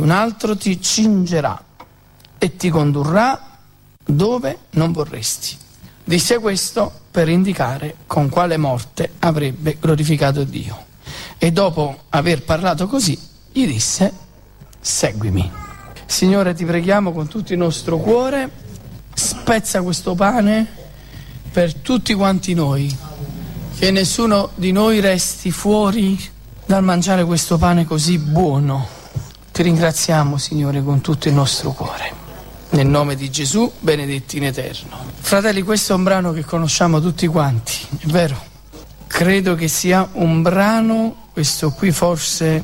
un altro ti cingerà e ti condurrà dove non vorresti. Disse questo per indicare con quale morte avrebbe glorificato Dio. E dopo aver parlato così, gli disse: seguimi. Signore, ti preghiamo con tutto il nostro cuore, spezza questo pane per tutti quanti noi, che nessuno di noi resti fuori dal mangiare questo pane così buono. Ti ringraziamo, Signore, con tutto il nostro cuore. Nel nome di Gesù, benedetti in eterno. Fratelli, questo è un brano che conosciamo tutti quanti, è vero? Credo che sia un brano, questo qui forse,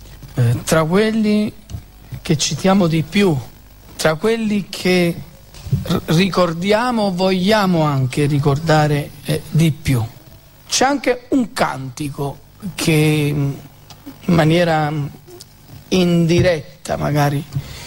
tra quelli che citiamo di più, tra quelli che ricordiamo, vogliamo anche ricordare di più. C'è anche un cantico che in maniera indiretta magari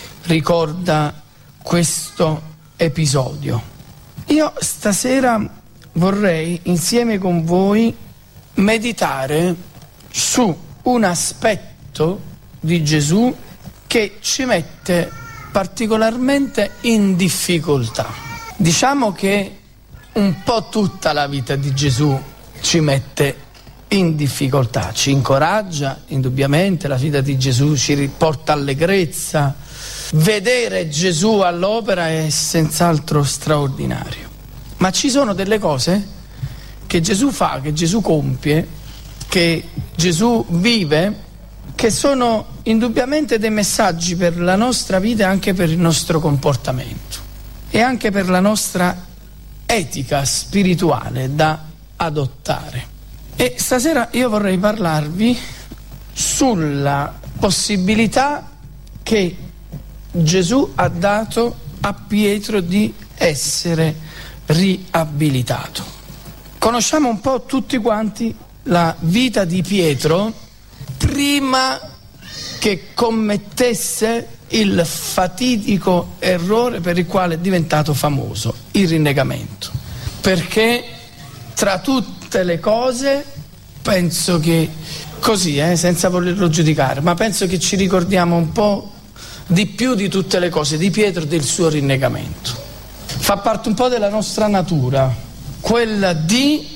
ricorda questo episodio. Io stasera vorrei insieme con voi meditare su un aspetto di Gesù che ci mette particolarmente in difficoltà. Diciamo che un po' tutta la vita di Gesù ci mette in difficoltà, ci incoraggia indubbiamente, la vita di Gesù ci riporta allegrezza. Vedere Gesù all'opera è senz'altro straordinario, ma ci sono delle cose che Gesù fa, che Gesù compie, che Gesù vive, che sono indubbiamente dei messaggi per la nostra vita e anche per il nostro comportamento e anche per la nostra etica spirituale da adottare. E stasera io vorrei parlarvi sulla possibilità che Gesù ha dato a Pietro di essere riabilitato. Conosciamo un po' tutti quanti la vita di Pietro prima che commettesse il fatidico errore per il quale è diventato famoso, il rinnegamento. Perché tra tutte le cose, penso che così, senza volerlo giudicare, ma penso che ci ricordiamo un po' di più di tutte le cose di Pietro, del suo rinnegamento. Fa parte un po' della nostra natura, quella di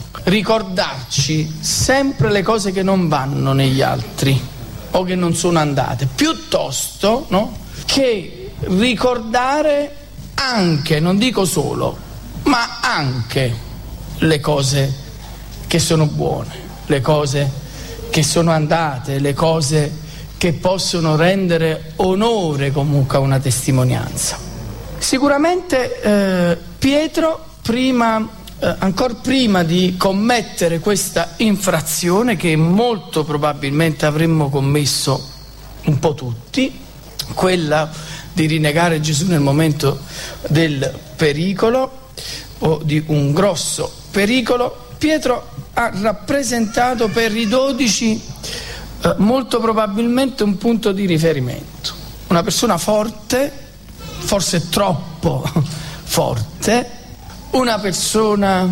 ricordarci sempre le cose che non vanno negli altri o che non sono andate, piuttosto, no, che ricordare anche, non dico solo, ma anche le cose che sono buone, le cose che sono andate, le cose che possono rendere onore comunque a una testimonianza. Sicuramente Pietro, ancora prima di commettere questa infrazione che molto probabilmente avremmo commesso un po' tutti, quella di rinnegare Gesù nel momento del pericolo o di un grosso pericolo, Pietro ha rappresentato per i 12 molto probabilmente un punto di riferimento, una persona forte, forse troppo forte, una persona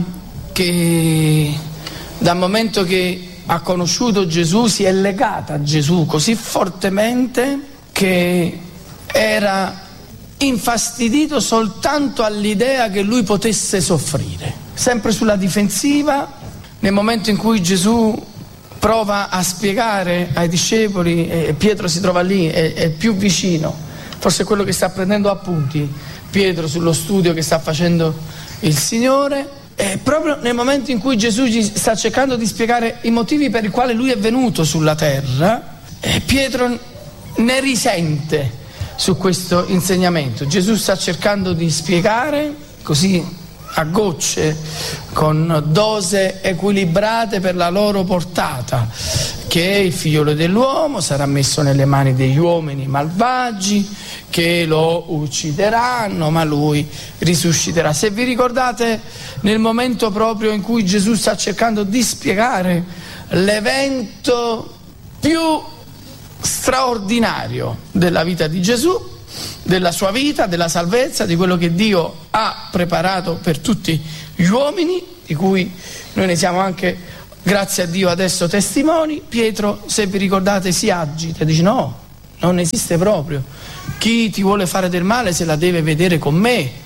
che dal momento che ha conosciuto Gesù si è legata a Gesù così fortemente che era infastidito soltanto all'idea che lui potesse soffrire, sempre sulla difensiva. Nel momento in cui Gesù prova a spiegare ai discepoli, e Pietro si trova lì, è più vicino, forse è quello che sta prendendo appunti Pietro sullo studio che sta facendo il Signore, e proprio nel momento in cui Gesù gli sta cercando di spiegare i motivi per i quali lui è venuto sulla terra, Pietro ne risente su questo insegnamento. Gesù sta cercando di spiegare così a gocce, con dose equilibrate per la loro portata, che il figliolo dell'uomo sarà messo nelle mani degli uomini malvagi, che lo uccideranno, ma lui risusciterà. Se vi ricordate, nel momento proprio in cui Gesù sta cercando di spiegare l'evento più straordinario della vita di Gesù, della sua vita, della salvezza, di quello che Dio ha preparato per tutti gli uomini, di cui noi ne siamo anche, grazie a Dio, adesso testimoni, Pietro, se vi ricordate, si agita e dice: no, non esiste proprio. Chi ti vuole fare del male se la deve vedere con me.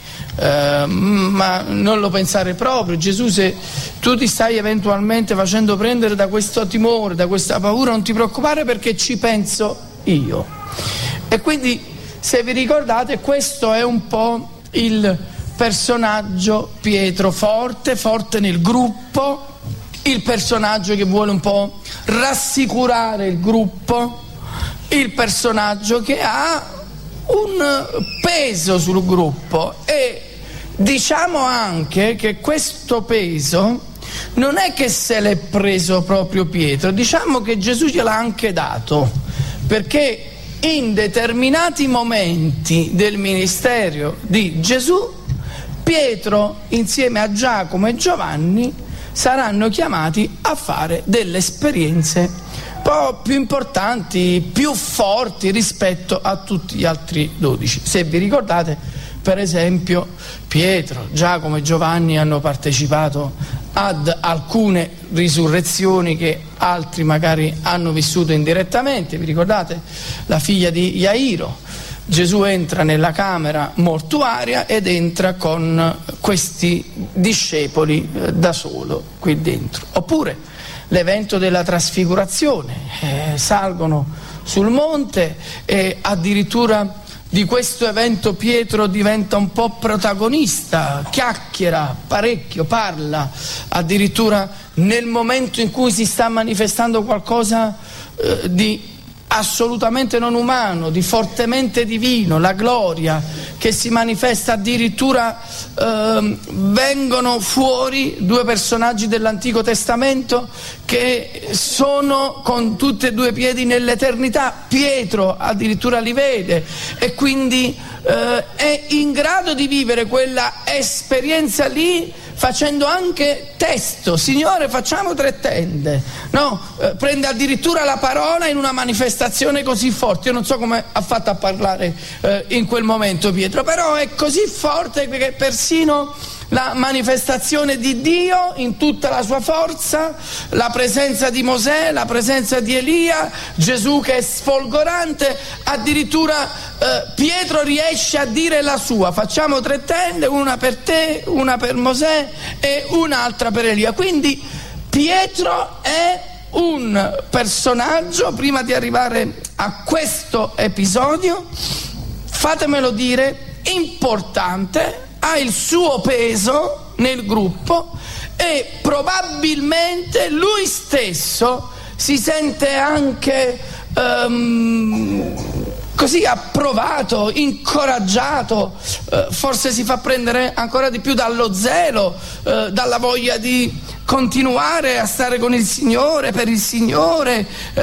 Ma non lo pensare proprio. Gesù, se tu ti stai eventualmente facendo prendere da questo timore, da questa paura, non ti preoccupare perché ci penso io. E quindi, se vi ricordate, questo è un po' il personaggio Pietro, forte nel gruppo, il personaggio che vuole un po' rassicurare il gruppo, il personaggio che ha un peso sul gruppo. E diciamo anche che questo peso non è che se l'è preso proprio Pietro, diciamo che Gesù gliel'ha anche dato, perché in determinati momenti del ministero di Gesù, Pietro insieme a Giacomo e Giovanni saranno chiamati a fare delle esperienze un po' più importanti, più forti rispetto a tutti gli altri 12. Se vi ricordate, per esempio, Pietro, Giacomo e Giovanni hanno partecipato ad alcune risurrezioni che altri magari hanno vissuto indirettamente. Vi ricordate? La figlia di Jairo. Gesù entra nella camera mortuaria ed entra con questi discepoli da solo qui dentro. Oppure l'evento della trasfigurazione, salgono sul monte e addirittura di questo evento Pietro diventa un po' protagonista, chiacchiera parecchio, parla, addirittura nel momento in cui si sta manifestando qualcosa di assolutamente non umano, di fortemente divino, la gloria che si manifesta, addirittura vengono fuori due personaggi dell'Antico Testamento che sono con tutti e due i piedi nell'eternità. Pietro addirittura li vede e quindi è in grado di vivere quella esperienza lì, facendo anche testo. Signore, facciamo 3 tende, no? Prende addirittura la parola in una manifestazione così forte. Io non so come ha fatto a parlare in quel momento Pietro, però è così forte che persino la manifestazione di Dio in tutta la sua forza, la presenza di Mosè, la presenza di Elia, Gesù che è sfolgorante, addirittura Pietro riesce a dire la sua: facciamo 3 tende, una per te, una per Mosè e un'altra per Elia. Quindi Pietro è un personaggio, prima di arrivare a questo episodio, fatemelo dire, importante, ha il suo peso nel gruppo e probabilmente lui stesso si sente anche così approvato, incoraggiato, forse si fa prendere ancora di più dallo zelo, dalla voglia di continuare a stare con il Signore, per il Signore,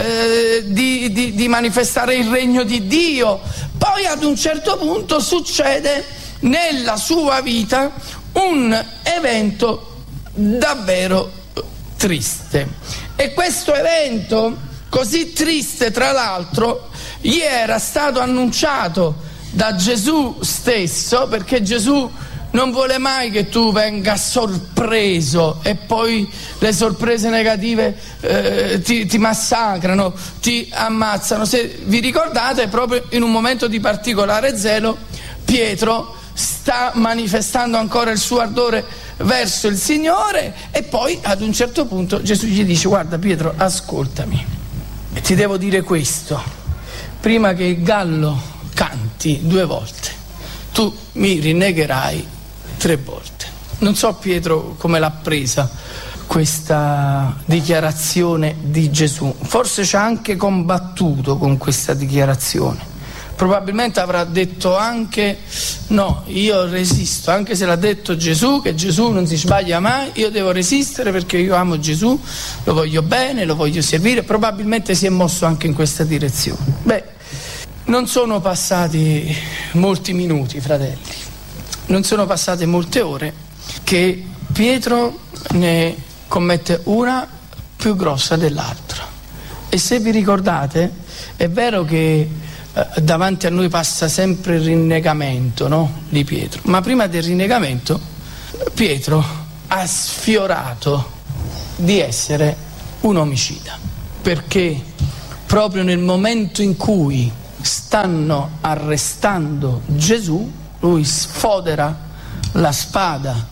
di manifestare il regno di Dio. Poi ad un certo punto succede nella sua vita un evento davvero triste, e questo evento così triste, tra l'altro, gli era stato annunciato da Gesù stesso, perché Gesù non vuole mai che tu venga sorpreso e poi le sorprese negative ti massacrano, ti ammazzano. Se vi ricordate, proprio in un momento di particolare zelo, Pietro sta manifestando ancora il suo ardore verso il Signore, e poi ad un certo punto Gesù gli dice: guarda Pietro, ascoltami, ti devo dire questo, prima che il gallo canti 2 volte tu mi rinnegherai 3 volte. Non so Pietro come l'ha presa questa dichiarazione di Gesù, forse ci ha anche combattuto con questa dichiarazione. Probabilmente avrà detto anche: no, io resisto, anche se l'ha detto Gesù, che Gesù non si sbaglia mai, io devo resistere perché io amo Gesù, lo voglio bene, lo voglio servire. Probabilmente si è mosso anche in questa direzione. Beh, non sono passati molti minuti, fratelli, non sono passate molte ore che Pietro ne commette una più grossa dell'altra. E se vi ricordate, è vero che davanti a noi passa sempre il rinnegamento, no? Di Pietro, ma prima del rinnegamento Pietro ha sfiorato di essere un omicida, perché proprio nel momento in cui stanno arrestando Gesù, lui sfodera la spada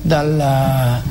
da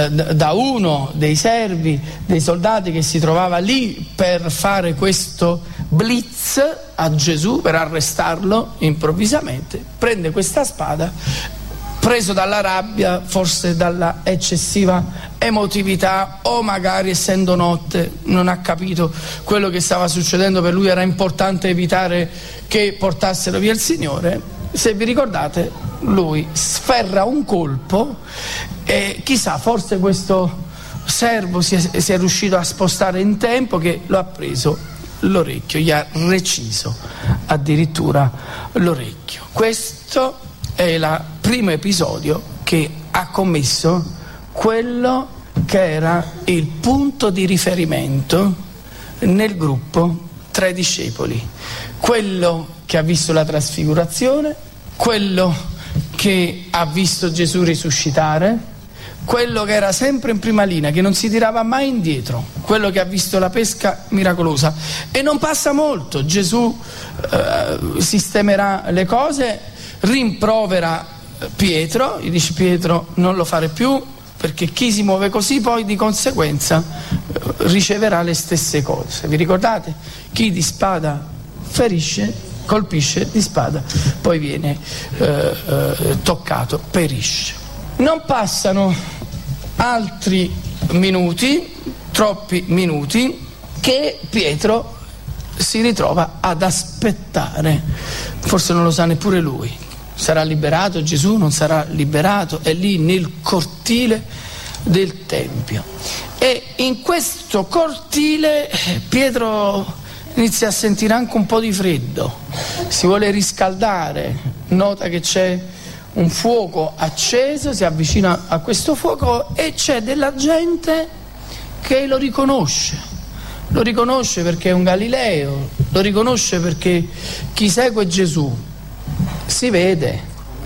uno dei servi, dei soldati che si trovava lì per fare questo blitz a Gesù, per arrestarlo improvvisamente, prende questa spada, preso dalla rabbia, forse dalla eccessiva emotività, o magari essendo notte non ha capito quello che stava succedendo, per lui era importante evitare che portassero via il Signore. Se vi ricordate, lui sferra un colpo e chissà, forse questo servo si è riuscito a spostare in tempo, che lo ha preso l'orecchio, gli ha reciso addirittura l'orecchio. Questo è il primo episodio che ha commesso quello che era il punto di riferimento nel gruppo tra i discepoli, quello che ha visto la trasfigurazione, quello che ha visto Gesù risuscitare, quello che era sempre in prima linea, che non si tirava mai indietro, quello che ha visto la pesca miracolosa. E non passa molto, Gesù sistemerà le cose, rimprovera Pietro, gli dice: Pietro, non lo fare più, perché chi si muove così poi di conseguenza riceverà le stesse cose. Vi ricordate? Chi di spada ferisce, colpisce di spada, poi viene toccato, perisce. Non passano altri minuti, troppi minuti, che Pietro si ritrova ad aspettare. Forse non lo sa neppure lui. Sarà liberato Gesù, non sarà liberato? È lì nel cortile del Tempio. E in questo cortile Pietro inizia a sentire anche un po' di freddo, si vuole riscaldare, nota che c'è un fuoco acceso, si avvicina a questo fuoco e c'è della gente che lo riconosce perché è un Galileo, lo riconosce perché chi segue Gesù si vede,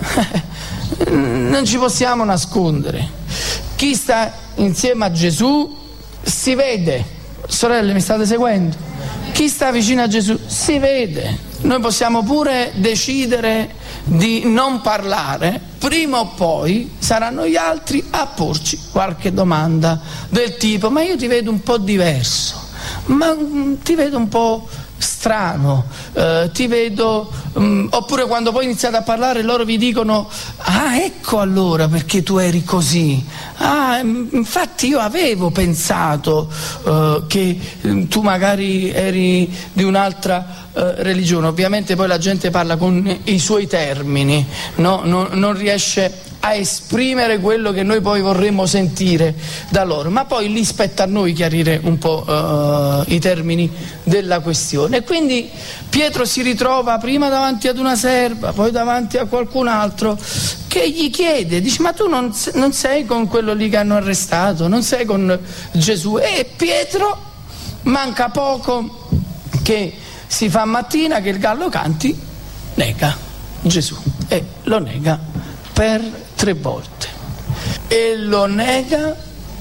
non ci possiamo nascondere, chi sta insieme a Gesù si vede. Sorelle, mi state seguendo? Chi sta vicino a Gesù si vede. Noi possiamo pure decidere di non parlare, prima o poi saranno gli altri a porci qualche domanda del tipo: ma io ti vedo un po' diverso, ma ti vedo un po' strano, ti vedo, oppure quando poi iniziate a parlare loro vi dicono: ah, ecco allora perché tu eri così, ah, infatti io avevo pensato che tu magari eri di un'altra religione. Ovviamente poi la gente parla con i suoi termini, no? Non riesce a esprimere quello che noi poi vorremmo sentire da loro, ma poi lì spetta a noi chiarire un po' i termini della questione. E quindi Pietro si ritrova prima davanti ad una serva, poi davanti a qualcun altro che gli chiede, dice: ma tu non sei con quello lì che hanno arrestato, non sei con Gesù? E Pietro, manca poco che si fa mattina, che il gallo canti, nega Gesù, e lo nega per 3 volte, e lo nega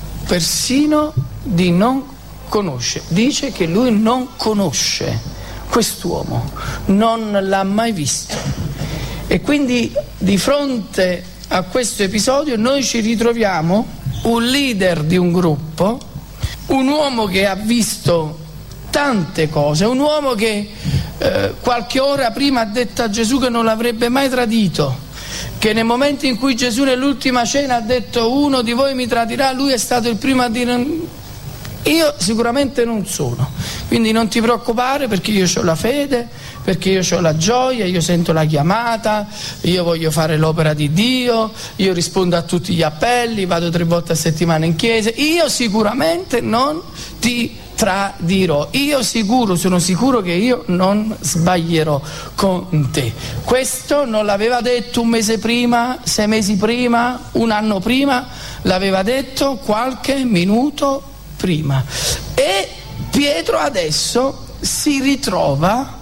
persino di non conoscere. Dice che lui non conosce quest'uomo, non l'ha mai visto. E quindi di fronte a questo episodio noi ci ritroviamo un leader di un gruppo, un uomo che ha visto tante cose, un uomo che qualche ora prima ha detto a Gesù che non l'avrebbe mai tradito, che nel momento in cui Gesù nell'ultima cena ha detto: uno di voi mi tradirà, lui è stato il primo a dire: io sicuramente non sono, quindi non ti preoccupare, perché io ho la fede, perché io ho la gioia, io sento la chiamata, io voglio fare l'opera di Dio, io rispondo a tutti gli appelli, vado 3 volte a settimana in chiesa, io sicuramente non ti tradirò, sono sicuro che io non sbaglierò con te. Questo non l'aveva detto 1 mese prima, 6 mesi prima, 1 anno prima, l'aveva detto qualche minuto prima. E Pietro adesso si ritrova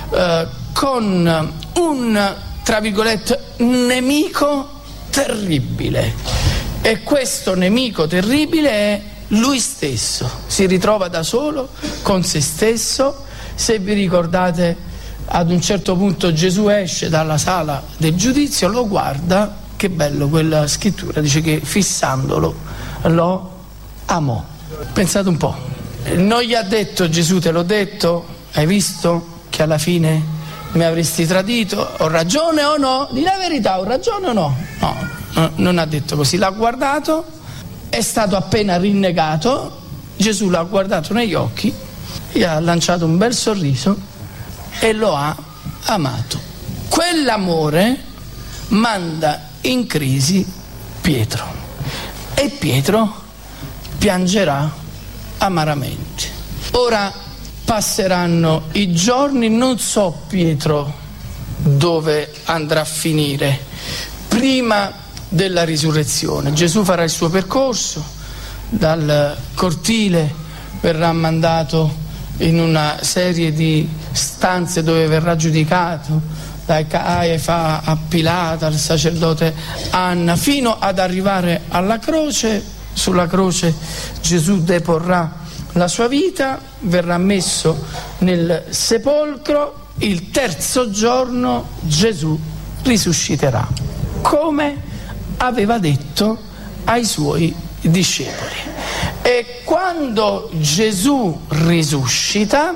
con un, tra virgolette, nemico terribile, e questo nemico terribile è lui stesso. Si ritrova da solo con se stesso. Se vi ricordate ad un certo punto Gesù esce dalla sala del giudizio, lo guarda, che bello quella scrittura, dice che fissandolo lo amò. Pensate un po', non gli ha detto Gesù te l'ho detto, hai visto che alla fine mi avresti tradito, ho ragione o no? Di la verità, ho ragione o no? No, non ha detto così, l'ha guardato, è stato appena rinnegato, Gesù l'ha guardato negli occhi, gli ha lanciato un bel sorriso e lo ha amato. Quell'amore manda in crisi Pietro e Pietro piangerà amaramente. Ora passeranno i giorni, non so Pietro dove andrà a finire. Prima della risurrezione Gesù farà il suo percorso, dal cortile verrà mandato in una serie di stanze dove verrà giudicato, da Caiafa a Pilato, al sacerdote Anna, fino ad arrivare alla croce. Sulla croce Gesù deporrà la sua vita, verrà messo nel sepolcro, il terzo giorno Gesù risusciterà, come aveva detto ai suoi discepoli. E quando Gesù risuscita,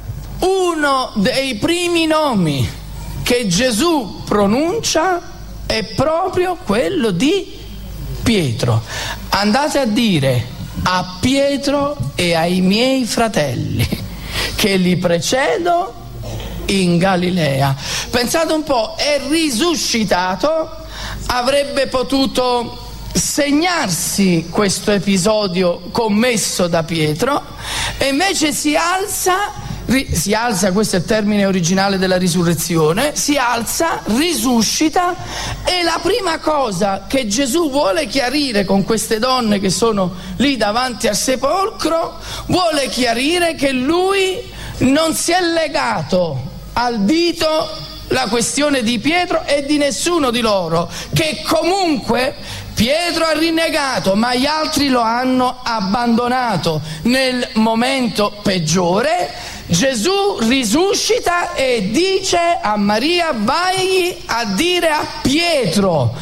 uno dei primi nomi che Gesù pronuncia è proprio quello di Pietro. Andate a dire a Pietro e ai miei fratelli che li precedo in Galilea. Pensate un po', è risuscitato, avrebbe potuto segnarsi questo episodio commesso da Pietro e invece si alza, questo è il termine originale della risurrezione, si alza, risuscita, e la prima cosa che Gesù vuole chiarire con queste donne che sono lì davanti al sepolcro, vuole chiarire che lui non si è legato al dito la questione di Pietro e di nessuno di loro, che comunque Pietro ha rinnegato, ma gli altri lo hanno abbandonato nel momento peggiore. Gesù risuscita e dice a Maria: vai a dire a Pietro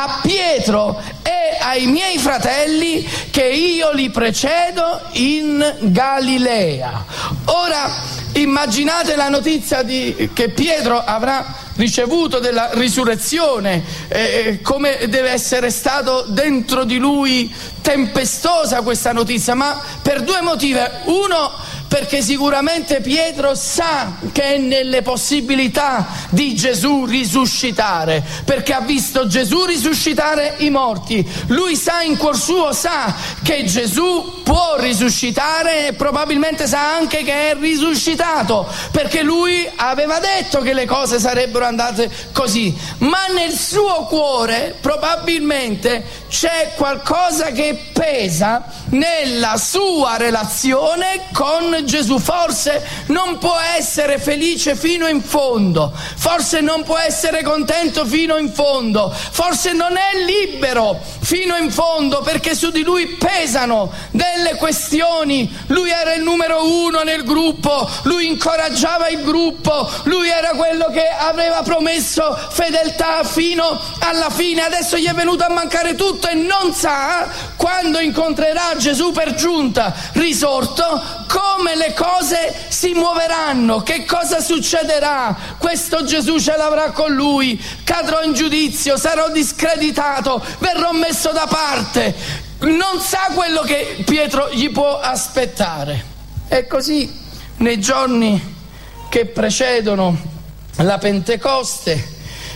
e ai miei fratelli che io li precedo in Galilea. Ora immaginate la notizia che Pietro avrà ricevuto della risurrezione, come deve essere stato dentro di lui tempestosa questa notizia, ma per due motivi. Uno, perché sicuramente Pietro sa che è nelle possibilità di Gesù risuscitare, perché ha visto Gesù risuscitare i morti. Lui sa in cuor suo, sa che Gesù può risuscitare e probabilmente sa anche che è risuscitato, perché lui aveva detto che le cose sarebbero andate così. Ma nel suo cuore probabilmente c'è qualcosa che pesa nella sua relazione con Gesù. Forse non può essere felice fino in fondo, forse non può essere contento fino in fondo, forse non è libero fino in fondo, perché su di lui pesano delle questioni. Lui era il numero uno nel gruppo, lui incoraggiava il gruppo, lui era quello che aveva promesso fedeltà fino alla fine. Adesso gli è venuto a mancare tutto e non sa, quando incontrerà Gesù per giunta risorto, come le cose si muoveranno, che cosa succederà. Questo Gesù ce l'avrà con lui, cadrò in giudizio, sarò discreditato, verrò messo da parte. Non sa quello che Pietro gli può aspettare. E così nei giorni che precedono la Pentecoste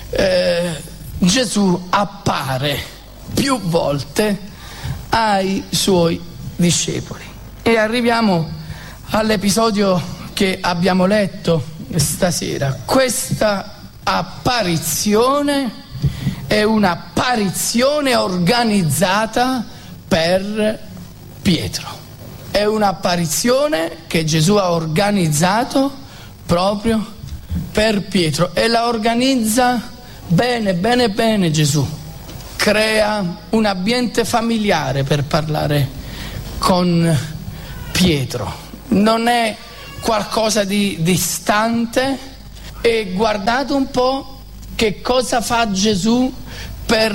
Gesù appare più volte ai suoi discepoli. E arriviamo all'episodio che abbiamo letto stasera. Questa apparizione è un'apparizione organizzata per Pietro. È un'apparizione che Gesù ha organizzato proprio per Pietro, e la organizza bene Gesù. Crea un ambiente familiare per parlare con Pietro. Non è qualcosa di distante, E guardate un po' che cosa fa Gesù per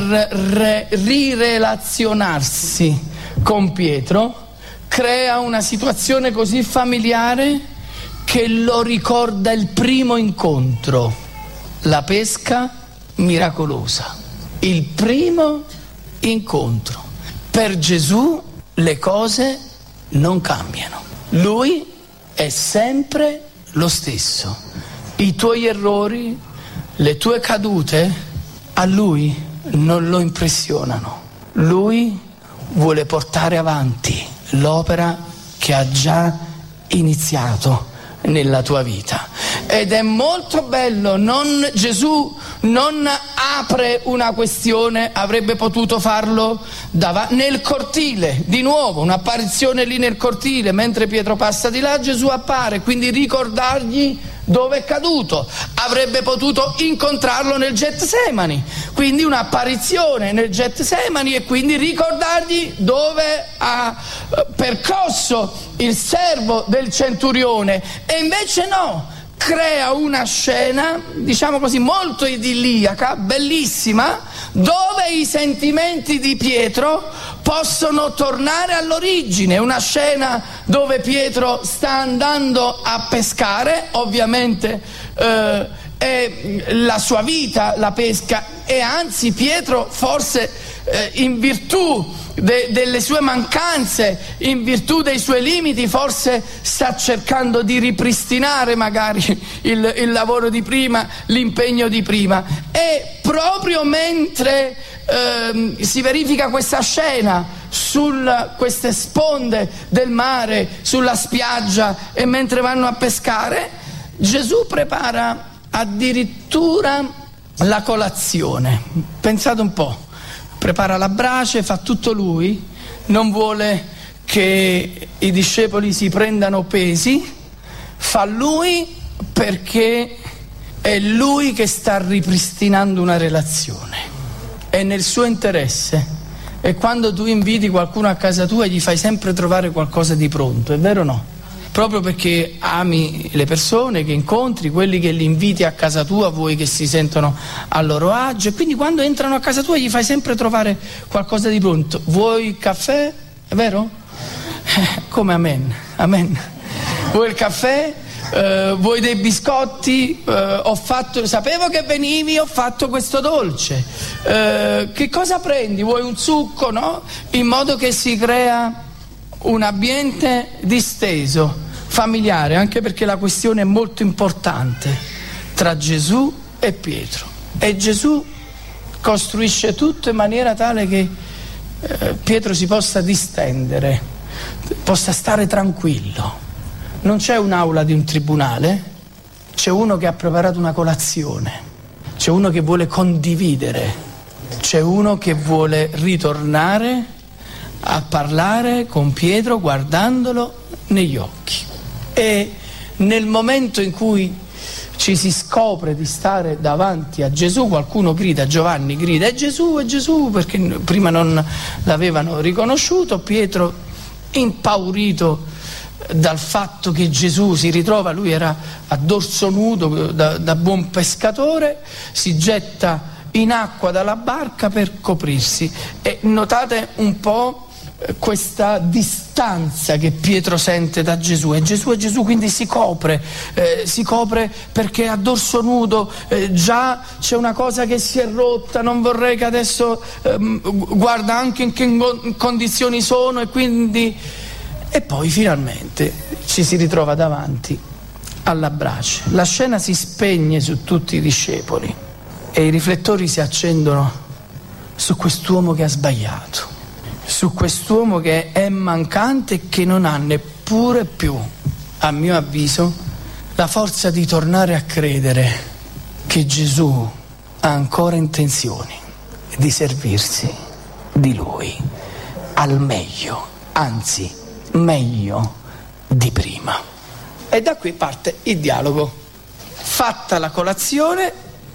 rirelazionarsi con Pietro. Crea una situazione così familiare che lo ricorda il primo incontro, la pesca miracolosa, il primo incontro. Per Gesù le cose non cambiano, lui è sempre lo stesso. I tuoi errori, le tue cadute, a lui non lo impressionano. Lui vuole portare avanti l'opera che ha già iniziato nella tua vita. Ed è molto bello, Gesù non apre una questione, avrebbe potuto farlo nel cortile, di nuovo un'apparizione lì nel cortile, mentre Pietro passa di là Gesù appare, quindi ricordargli dove è caduto. Avrebbe potuto incontrarlo nel Getsemani, quindi un'apparizione nel Getsemani, e quindi ricordargli dove ha percorso il servo del centurione. E invece no, crea una scena, diciamo così, molto idilliaca, bellissima, dove i sentimenti di Pietro possono tornare all'origine. Una scena dove Pietro sta andando a pescare, ovviamente è la sua vita la pesca, e anzi Pietro forse in virtù delle sue mancanze, in virtù dei suoi limiti, forse sta cercando di ripristinare magari il lavoro di prima, l'impegno di prima. E proprio mentre si verifica questa scena su queste sponde del mare, sulla spiaggia, e mentre vanno a pescare, Gesù prepara addirittura la colazione. Pensate un po', prepara la brace, fa tutto lui, non vuole che i discepoli si prendano pesi, fa lui perché è lui che sta ripristinando una relazione, è nel suo interesse. E quando tu inviti qualcuno a casa tua gli fai sempre trovare qualcosa di pronto, è vero o no? Proprio perché ami le persone che incontri, quelli che li inviti a casa tua, vuoi che si sentono a loro agio, e quindi quando entrano a casa tua gli fai sempre trovare qualcosa di pronto. Vuoi il caffè? È vero? Come amen, amen. Vuoi il caffè? Vuoi dei biscotti? Sapevo che venivi, ho fatto questo dolce. Che cosa prendi? Vuoi un succo, no? In modo che si crea un ambiente disteso, familiare, anche perché la questione è molto importante tra Gesù e Pietro, e Gesù costruisce tutto in maniera tale che Pietro si possa distendere, possa stare tranquillo. Non c'è un'aula di un tribunale, c'è uno che ha preparato una colazione, c'è uno che vuole condividere, c'è uno che vuole ritornare a parlare con Pietro guardandolo negli occhi. E nel momento in cui ci si scopre di stare davanti a Gesù, qualcuno grida, Giovanni grida, è Gesù, perché prima non l'avevano riconosciuto. Pietro, impaurito dal fatto che Gesù si ritrova, lui era a dorso nudo da buon pescatore, si getta in acqua dalla barca per coprirsi. E notate un po' questa distanza che Pietro sente da Gesù. È Gesù, quindi si copre perché a dorso nudo, già c'è una cosa che si è rotta, non vorrei che adesso guarda anche in che condizioni sono, e quindi... E poi finalmente ci si ritrova davanti alla brace. La scena si spegne su tutti i discepoli e i riflettori si accendono su quest'uomo che ha sbagliato, su quest'uomo che è mancante e che non ha neppure più, a mio avviso, la forza di tornare a credere che Gesù ha ancora intenzioni di servirsi di Lui al meglio, anzi meglio di prima. E da qui parte il dialogo. Fatta la colazione,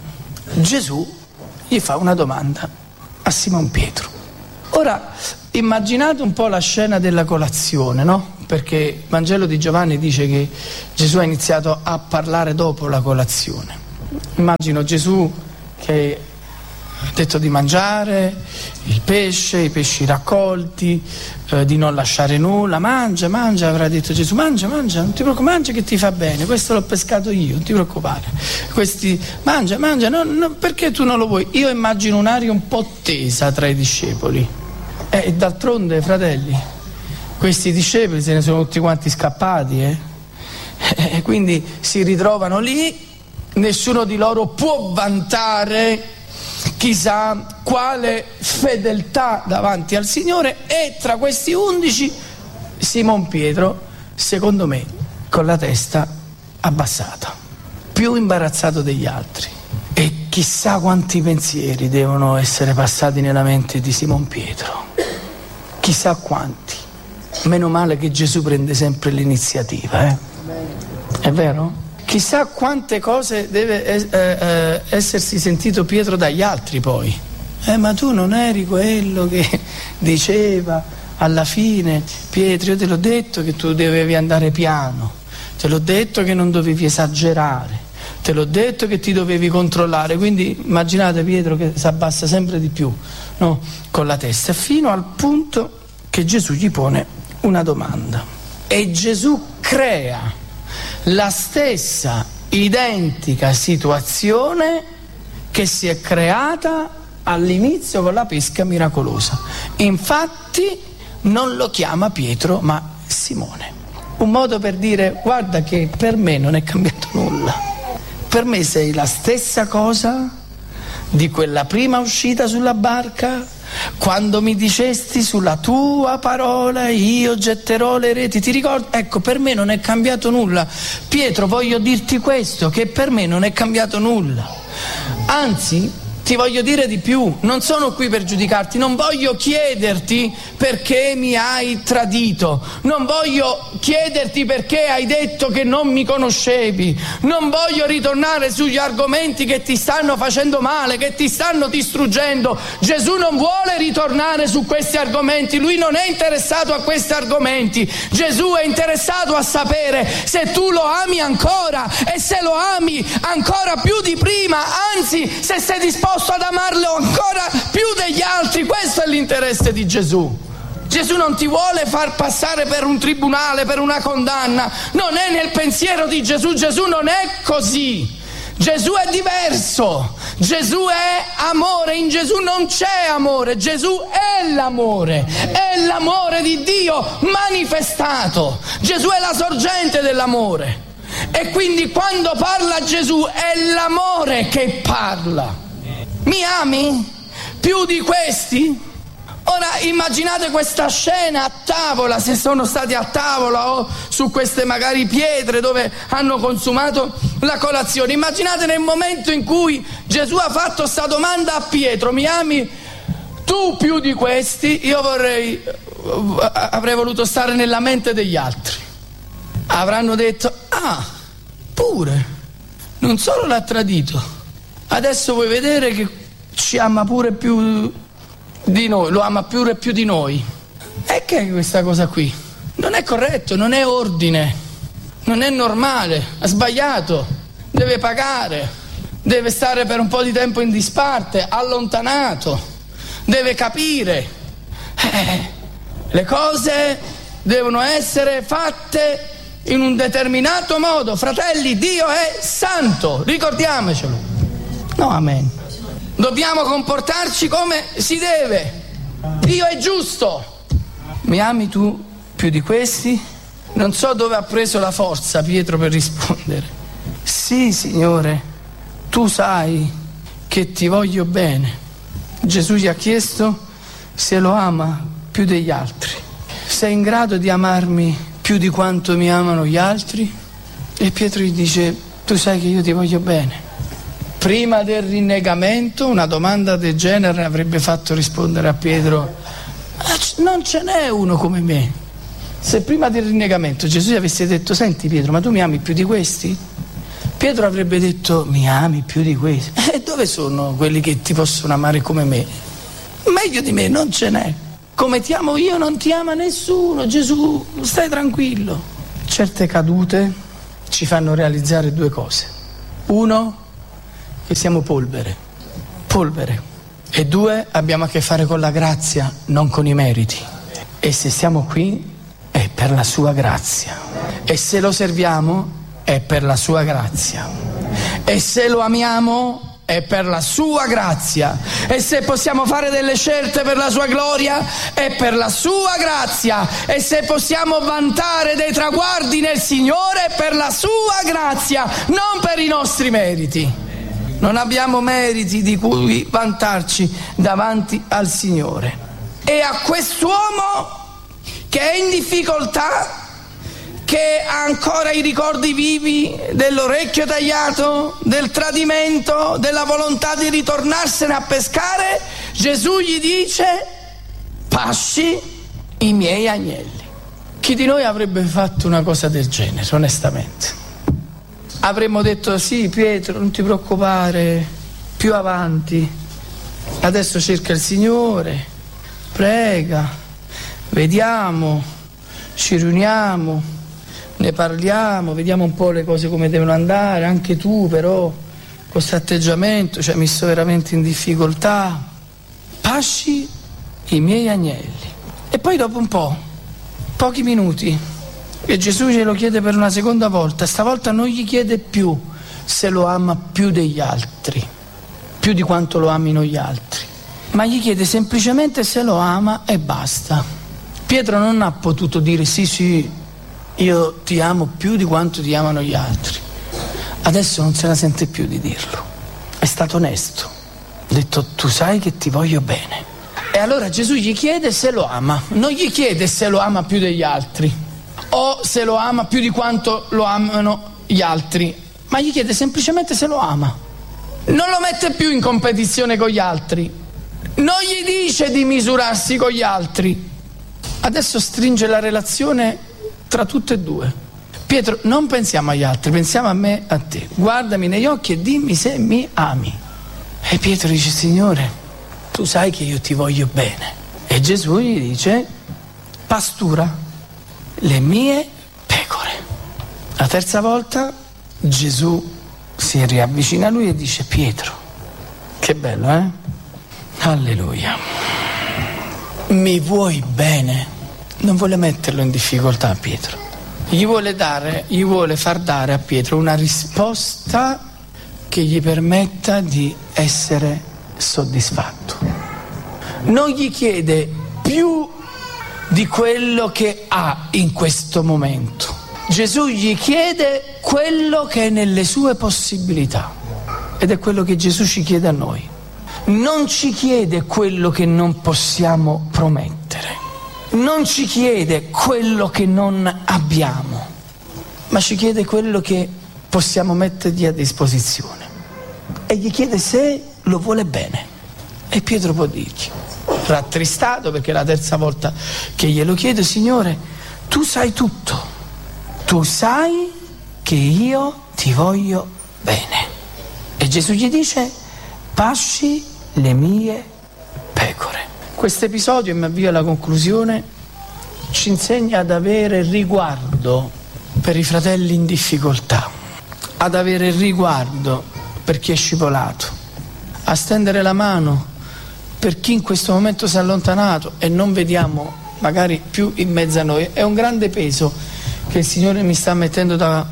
Gesù gli fa una domanda a Simon Pietro. Ora immaginate un po' la scena della colazione, no? Perché il Vangelo di Giovanni dice che Gesù ha iniziato a parlare dopo la colazione. Immagino Gesù che ha detto di mangiare il pesce, i pesci raccolti, di non lasciare nulla. Mangia, avrà detto Gesù, mangia, non ti preoccupare, mangia che ti fa bene, questo l'ho pescato io, non ti preoccupare. Mangia, no, perché tu non lo vuoi? Io immagino un'aria un po' tesa tra i discepoli. E d'altronde, fratelli, questi discepoli se ne sono tutti quanti scappati, e quindi si ritrovano lì, nessuno di loro può vantare chissà quale fedeltà davanti al Signore, e tra questi 11 Simon Pietro, secondo me, con la testa abbassata, più imbarazzato degli altri. E chissà quanti pensieri devono essere passati nella mente di Simon Pietro, chissà quanti. Meno male che Gesù prende sempre l'iniziativa, È vero? Chissà quante cose deve essersi sentito Pietro dagli altri poi. Ma tu non eri quello che diceva alla fine, Pietro, io te l'ho detto che tu dovevi andare piano, te l'ho detto che non dovevi esagerare, te l'ho detto che ti dovevi controllare. Quindi immaginate Pietro che si abbassa sempre di più, no? Con la testa, fino al punto che Gesù gli pone una domanda. E Gesù crea la stessa identica situazione che si è creata all'inizio con la pesca miracolosa. Infatti non lo chiama Pietro ma Simone. Un modo per dire: guarda che per me non è cambiato nulla, per me sei la stessa cosa di quella prima uscita sulla barca, quando mi dicesti sulla tua parola io getterò le reti, ti ricordi? Ecco, per me non è cambiato nulla. Pietro, voglio dirti questo, che per me non è cambiato nulla. Anzi, ti voglio dire di più, non sono qui per giudicarti, non voglio chiederti perché mi hai tradito, non voglio chiederti perché hai detto che non mi conoscevi, non voglio ritornare sugli argomenti che ti stanno facendo male, che ti stanno distruggendo. Gesù non vuole ritornare su questi argomenti, lui non è interessato a questi argomenti. Gesù è interessato a sapere se tu lo ami ancora, e se lo ami ancora più di prima, anzi se sei disposto ad amarlo ancora più degli altri. Questo è l'interesse di Gesù. Gesù non ti vuole far passare per un tribunale, per una condanna. Non è nel pensiero di Gesù. Gesù non è così. Gesù è diverso. Gesù è amore. In Gesù non c'è amore. Gesù è l'amore di Dio manifestato. Gesù è la sorgente dell'amore, e quindi quando parla Gesù è l'amore che parla. Mi ami più di questi? Ora immaginate questa scena a tavola, se sono stati a tavola o su queste magari pietre dove hanno consumato la colazione. Immaginate nel momento in cui Gesù ha fatto sta domanda a Pietro: mi ami tu più di questi? Io avrei voluto stare nella mente degli altri. Avranno detto: ah, pure, non solo l'ha tradito, adesso vuoi vedere che ci ama pure più di noi, lo ama pure più di noi. E che è questa cosa qui? Non è corretto, non è ordine, non è normale, ha sbagliato, deve pagare, deve stare per un po' di tempo in disparte, allontanato, deve capire. Le cose devono essere fatte in un determinato modo. Fratelli, Dio è santo, ricordiamocelo. No, amen. Dobbiamo comportarci come si deve. Dio è giusto. Mi ami tu più di questi? Non so dove ha preso la forza Pietro per rispondere: sì, Signore, tu sai che ti voglio bene. Gesù gli ha chiesto se lo ama più degli altri. Sei in grado di amarmi più di quanto mi amano gli altri? E Pietro gli dice: tu sai che io ti voglio bene. Prima del rinnegamento una domanda del genere avrebbe fatto rispondere a Pietro: non ce n'è uno come me. Se prima del rinnegamento Gesù gli avesse detto: senti Pietro, ma tu mi ami più di questi? Pietro avrebbe detto: mi ami più di questi? E dove sono quelli che ti possono amare come me? Meglio di me non ce n'è. Come ti amo io non ti ama nessuno. Gesù, stai tranquillo. Certe cadute ci fanno realizzare due cose. Uno, che siamo polvere. E 2, abbiamo a che fare con la grazia, non con i meriti. E se siamo qui è per la sua grazia. E se lo serviamo è per la sua grazia. E se lo amiamo è per la sua grazia. E se possiamo fare delle scelte per la sua gloria è per la sua grazia. E se possiamo vantare dei traguardi nel Signore è per la sua grazia, non per i nostri meriti. Non abbiamo meriti di cui vantarci davanti al Signore. E a quest'uomo che è in difficoltà, che ha ancora i ricordi vivi dell'orecchio tagliato, del tradimento, della volontà di ritornarsene a pescare, Gesù gli dice: pasci i miei agnelli. Chi di noi avrebbe fatto una cosa del genere, onestamente? Avremmo detto: sì, Pietro, non ti preoccupare, più avanti, adesso cerca il Signore, prega, vediamo, ci riuniamo, ne parliamo, vediamo un po' le cose come devono andare, anche tu però con questo atteggiamento ci hai messo veramente in difficoltà, pasci i miei agnelli. E poi dopo un po', pochi minuti, e Gesù glielo chiede per una seconda volta. Stavolta non gli chiede più se lo ama più degli altri, più di quanto lo amino gli altri, ma gli chiede semplicemente se lo ama e basta. Pietro non ha potuto dire: sì, io ti amo più di quanto ti amano gli altri. Adesso non se la sente più di dirlo. È stato onesto, ha detto: tu sai che ti voglio bene. E allora Gesù gli chiede se lo ama, non gli chiede se lo ama più degli altri o se lo ama più di quanto lo amano gli altri, ma gli chiede semplicemente se lo ama. Non lo mette più in competizione con gli altri, non gli dice di misurarsi con gli altri. Adesso stringe la relazione tra tutte e due. Pietro, non pensiamo agli altri, pensiamo a me, a te. Guardami negli occhi e dimmi se mi ami. E Pietro dice: Signore, tu sai che io ti voglio bene. E Gesù gli dice: pastura le mie pecore. La terza volta Gesù si riavvicina a lui e dice: Pietro, che bello, eh? Alleluia. Mi vuoi bene? Non vuole metterlo in difficoltà a Pietro. Gli vuole far dare a Pietro una risposta che gli permetta di essere soddisfatto. Non gli chiede più di quello che ha in questo momento. Gesù gli chiede quello che è nelle sue possibilità, ed è quello che Gesù ci chiede a noi. Non ci chiede quello che non possiamo promettere, non ci chiede quello che non abbiamo, ma ci chiede quello che possiamo mettergli a disposizione, e gli chiede se lo vuole bene. E Pietro può dirgli, rattristato perché è la terza volta che glielo chiede: Signore, tu sai tutto, tu sai che io ti voglio bene. E Gesù gli dice: pasci le mie pecore. Questo episodio, e mi avvio alla conclusione, ci insegna ad avere riguardo per i fratelli in difficoltà, ad avere riguardo per chi è scivolato, a stendere la mano per chi in questo momento si è allontanato e non vediamo magari più in mezzo a noi. È un grande peso che il Signore mi sta mettendo da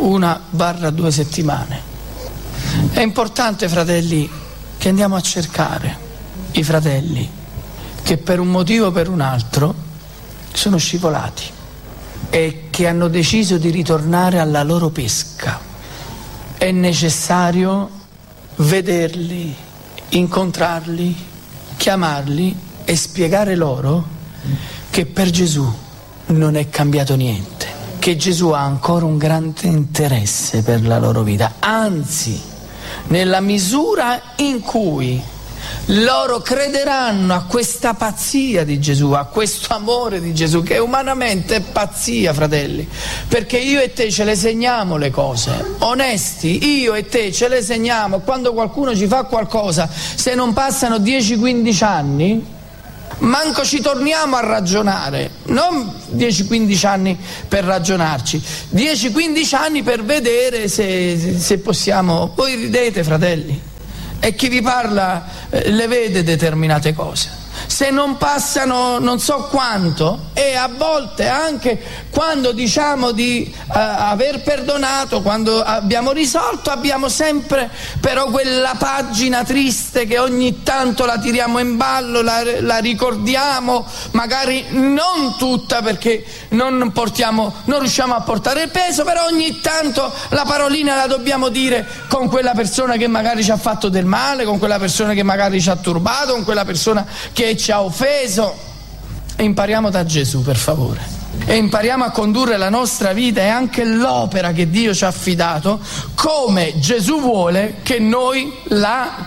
1-2 settimane. È importante, fratelli, che andiamo a cercare i fratelli che per un motivo o per un altro sono scivolati e che hanno deciso di ritornare alla loro pesca. È necessario vederli, incontrarli, chiamarli e spiegare loro che per Gesù non è cambiato niente, che Gesù ha ancora un grande interesse per la loro vita, anzi, nella misura in cui loro crederanno a questa pazzia di Gesù, a questo amore di Gesù, che umanamente è pazzia, fratelli, perché io e te ce le segniamo le cose, onesti, io e te ce le segniamo. Quando qualcuno ci fa qualcosa, se non passano 10-15 anni, manco ci torniamo a ragionare, non 10-15 anni per ragionarci, 10-15 anni per vedere se possiamo. Voi ridete, fratelli, e chi vi parla le vede determinate cose. Se non passano non so quanto, e a volte anche quando diciamo di aver perdonato, quando abbiamo risolto, abbiamo sempre però quella pagina triste che ogni tanto la tiriamo in ballo, la ricordiamo, magari non tutta perché non riusciamo a portare il peso, però ogni tanto la parolina la dobbiamo dire con quella persona che magari ci ha fatto del male, con quella persona che magari ci ha turbato, con quella persona che ci ha offeso. E impariamo da Gesù, per favore, e impariamo a condurre la nostra vita e anche l'opera che Dio ci ha affidato come Gesù vuole che noi la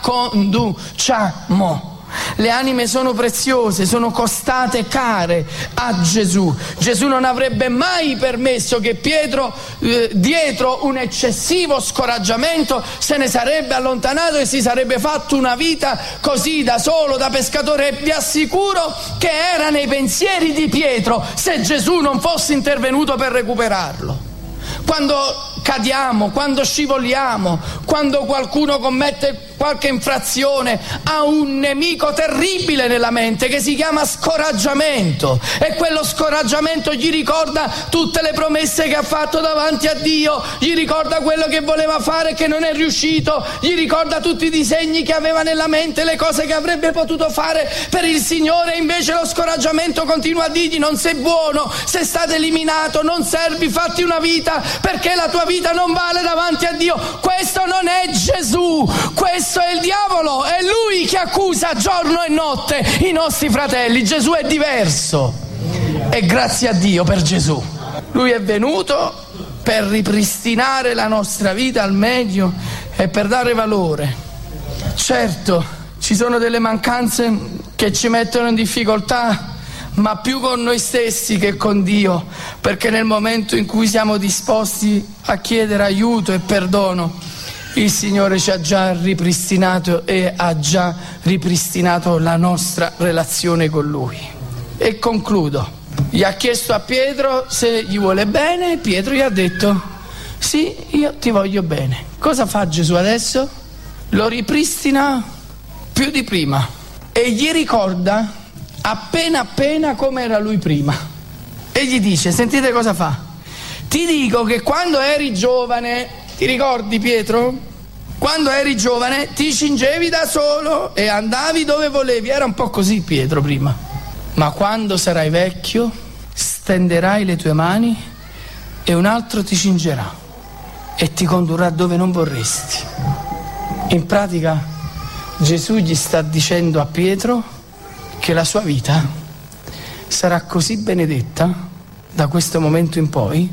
conduciamo. Le anime sono preziose, sono costate care a Gesù. Gesù non avrebbe mai permesso che Pietro, dietro un eccessivo scoraggiamento, se ne sarebbe allontanato e si sarebbe fatto una vita così da solo, da pescatore. E vi assicuro che era nei pensieri di Pietro se Gesù non fosse intervenuto per recuperarlo. Quando cadiamo, quando scivoliamo, quando qualcuno commette qualche infrazione, ha un nemico terribile nella mente che si chiama scoraggiamento, e quello scoraggiamento gli ricorda tutte le promesse che ha fatto davanti a Dio, gli ricorda quello che voleva fare e che non è riuscito, gli ricorda tutti i disegni che aveva nella mente, le cose che avrebbe potuto fare per il Signore. Invece lo scoraggiamento continua a dirgli: non sei buono, sei stato eliminato, non servi, fatti una vita, perché la tua vita non vale davanti a Dio. Questo non è Gesù, questo è il diavolo, è lui che accusa giorno e notte i nostri fratelli. Gesù è diverso, e grazie a Dio per Gesù. Lui è venuto per ripristinare la nostra vita al meglio e per dare valore. Certo, ci sono delle mancanze che ci mettono in difficoltà, ma più con noi stessi che con Dio, perché nel momento in cui siamo disposti a chiedere aiuto e perdono, il Signore ci ha già ripristinato e ha già ripristinato la nostra relazione con Lui. E concludo. Gli ha chiesto a Pietro se gli vuole bene, e Pietro gli ha detto: sì, io ti voglio bene. Cosa fa Gesù adesso? Lo ripristina più di prima e gli ricorda appena come era lui prima, e gli dice: sentite cosa fa. Ti dico che quando eri giovane, ti ricordi Pietro? Quando eri giovane ti cingevi da solo e andavi dove volevi. Era un po' così Pietro prima. Ma quando sarai vecchio stenderai le tue mani e un altro ti cingerà e ti condurrà dove non vorresti. In pratica Gesù gli sta dicendo a Pietro che la sua vita sarà così benedetta da questo momento in poi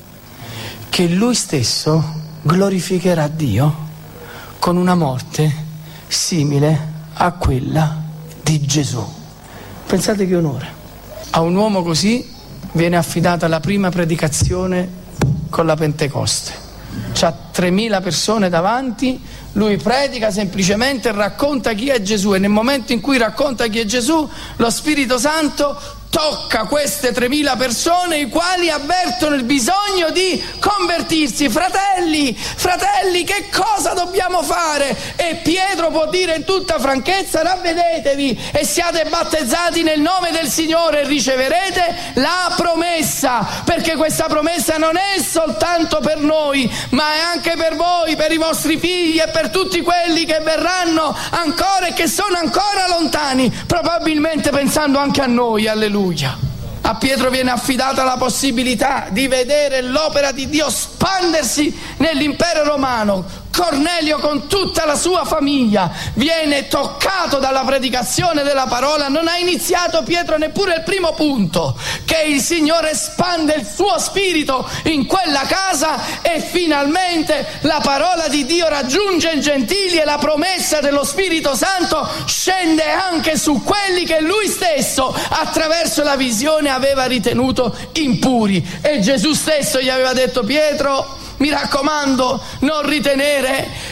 che lui stesso glorificherà Dio con una morte simile a quella di Gesù. Pensate che onore. A un uomo così viene affidata la prima predicazione con la Pentecoste. C'ha 3.000 persone davanti, lui predica semplicemente, racconta chi è Gesù, e nel momento in cui racconta chi è Gesù, lo Spirito Santo tocca queste 3.000 persone, i quali avvertono il bisogno di convertirsi. Fratelli, che cosa dobbiamo fare? E Pietro può dire in tutta franchezza: ravvedetevi e siate battezzati nel nome del Signore e riceverete la promessa, perché questa promessa non è soltanto per noi, ma è anche per voi, per i vostri figli e per tutti quelli che verranno ancora e che sono ancora lontani, probabilmente pensando anche a noi. Alleluia. A Pietro viene affidata la possibilità di vedere l'opera di Dio spandersi nell'impero romano. Cornelio con tutta la sua famiglia viene toccato dalla predicazione della parola. Non ha iniziato Pietro neppure il primo punto, che il Signore espande il suo spirito in quella casa e finalmente la parola di Dio raggiunge i gentili e la promessa dello Spirito Santo scende anche su quelli che lui stesso attraverso la visione aveva ritenuto impuri. E Gesù stesso gli aveva detto: Pietro, mi raccomando, non ritenere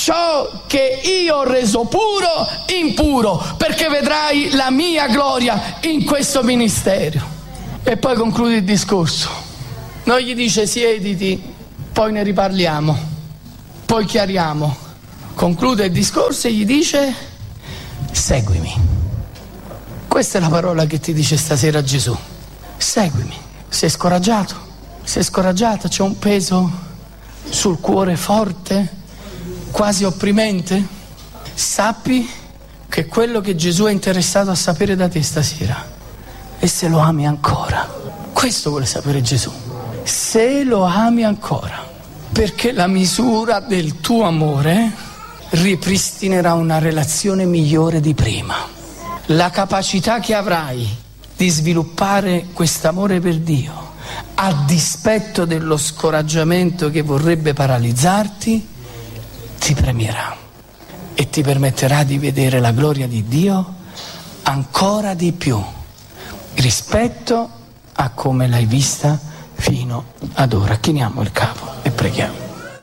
ciò che io ho reso puro impuro, perché vedrai la mia gloria in questo ministero. E poi conclude il discorso. Non gli dice siediti, poi ne riparliamo, poi chiariamo. Conclude il discorso e gli dice seguimi. Questa è la parola che ti dice stasera Gesù. Seguimi. Sei scoraggiato? Sei scoraggiata? C'è un peso sul cuore forte, quasi opprimente? Sappi che quello che Gesù è interessato a sapere da te stasera è se lo ami ancora. Questo vuole sapere Gesù. Se lo ami ancora, perché la misura del tuo amore ripristinerà una relazione migliore di prima. La capacità che avrai di sviluppare quest'amore per Dio a dispetto dello scoraggiamento che vorrebbe paralizzarti ti premierà e ti permetterà di vedere la gloria di Dio ancora di più rispetto a come l'hai vista fino ad ora. Chiniamo il capo e preghiamo.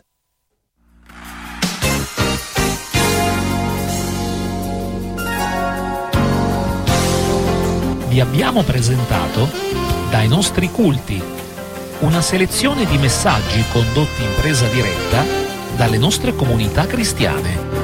Vi abbiamo presentato Dai nostri culti, una selezione di messaggi condotti in presa diretta dalle nostre comunità cristiane.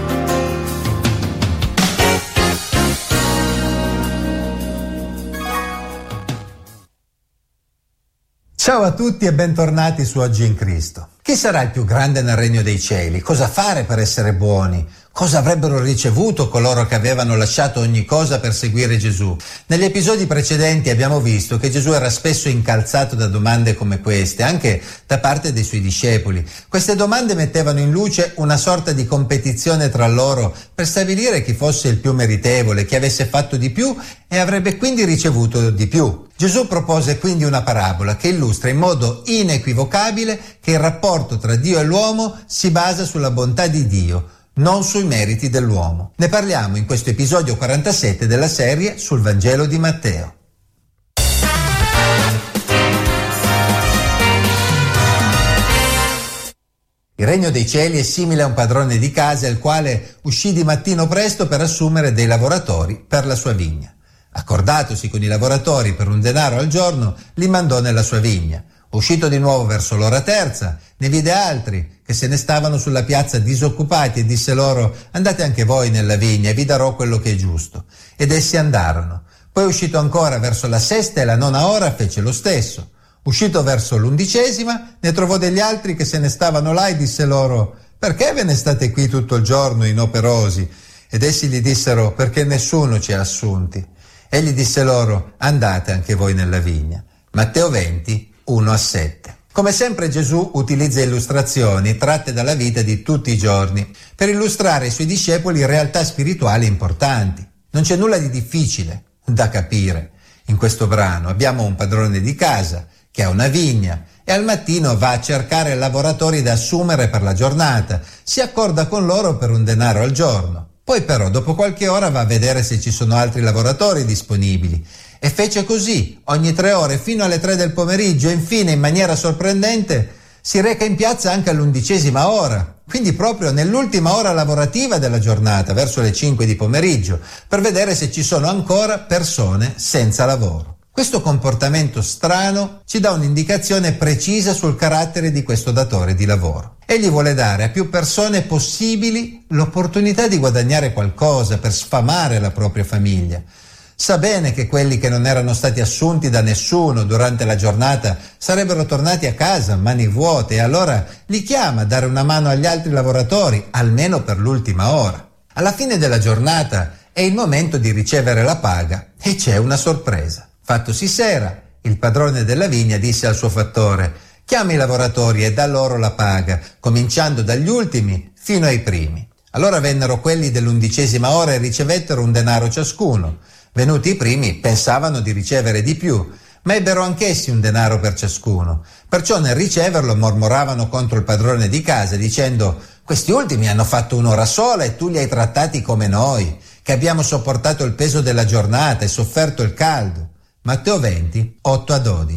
Ciao a tutti e bentornati su Oggi in Cristo. Chi sarà il più grande nel regno dei cieli? Cosa fare per essere buoni? Cosa avrebbero ricevuto coloro che avevano lasciato ogni cosa per seguire Gesù? Negli episodi precedenti abbiamo visto che Gesù era spesso incalzato da domande come queste, anche da parte dei suoi discepoli. Queste domande mettevano in luce una sorta di competizione tra loro per stabilire chi fosse il più meritevole, chi avesse fatto di più e avrebbe quindi ricevuto di più. Gesù propose quindi una parabola che illustra in modo inequivocabile che il rapporto tra Dio e l'uomo si basa sulla bontà di Dio, non sui meriti dell'uomo. Ne parliamo in questo episodio 47 della serie sul Vangelo di Matteo. Il regno dei cieli è simile a un padrone di casa il quale uscì di mattino presto per assumere dei lavoratori per la sua vigna. Accordatosi con i lavoratori per un denaro al giorno, li mandò nella sua vigna. Uscito di nuovo verso l'ora terza, ne vide altri che se ne stavano sulla piazza disoccupati e disse loro: andate anche voi nella vigna e vi darò quello che è giusto. Ed essi andarono. Poi uscito ancora verso la sesta e la nona ora fece lo stesso. Uscito verso l'11ª ne trovò degli altri che se ne stavano là e disse loro: perché ve ne state qui tutto il giorno inoperosi? Ed essi gli dissero: perché nessuno ci ha assunti. Egli disse loro: andate anche voi nella vigna. Matteo 20, 1-7. Come sempre Gesù utilizza illustrazioni tratte dalla vita di tutti i giorni per illustrare ai suoi discepoli realtà spirituali importanti. Non c'è nulla di difficile da capire in questo brano. Abbiamo un padrone di casa che ha una vigna e al mattino va a cercare lavoratori da assumere per la giornata. Si accorda con loro per un denaro al giorno. Poi però dopo qualche ora va a vedere se ci sono altri lavoratori disponibili. E fece così, ogni 3 ore fino alle 3 del pomeriggio e infine, in maniera sorprendente, si reca in piazza anche all'11ª ora, quindi proprio nell'ultima ora lavorativa della giornata, verso le 5 di pomeriggio, per vedere se ci sono ancora persone senza lavoro. Questo comportamento strano ci dà un'indicazione precisa sul carattere di questo datore di lavoro. Egli vuole dare a più persone possibili l'opportunità di guadagnare qualcosa per sfamare la propria famiglia. Sa bene che quelli che non erano stati assunti da nessuno durante la giornata sarebbero tornati a casa a mani vuote e allora li chiama a dare una mano agli altri lavoratori, almeno per l'ultima ora. Alla fine della giornata è il momento di ricevere la paga e c'è una sorpresa. Fattosi sera, il padrone della vigna disse al suo fattore: chiama i lavoratori e dà loro la paga, cominciando dagli ultimi fino ai primi. Allora vennero quelli dell'11ª ora e ricevettero un denaro ciascuno. Venuti i primi pensavano di ricevere di più, ma ebbero anch'essi un denaro per ciascuno. Perciò nel riceverlo mormoravano contro il padrone di casa, dicendo: questi ultimi hanno fatto un'ora sola e tu li hai trattati come noi, che abbiamo sopportato il peso della giornata e sofferto il caldo. Matteo 20, 8-12.